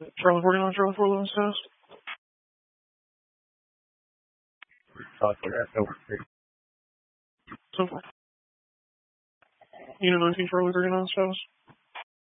Charlie 49, Charlie 4, Lewis test. Charlie 49, over. So far. Unit 19, Charlie 39 status.